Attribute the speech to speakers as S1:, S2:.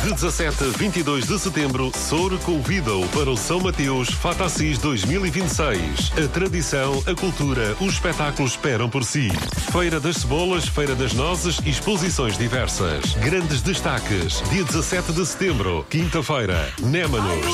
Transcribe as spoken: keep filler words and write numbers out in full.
S1: De dezassete a vinte e dois de setembro, Soure convida-o para o São Mateus Fata-Assis dois mil e vinte e seis. A tradição, a cultura, os espetáculos esperam por si. Feira das Cebolas, Feira das Nozes e exposições diversas. Grandes destaques. Dia dezassete de setembro, quinta-feira, Némanos.